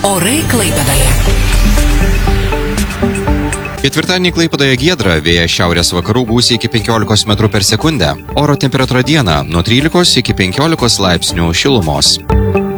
Orai Klaipėdoje. Ketvirtadienį Klaipėdoje giedra, vėjas šiaurės vakarų gūsiai iki 15 metrų per sekundę. Oro temperatūra dieną nuo 13 iki 15 laipsnių šilumos.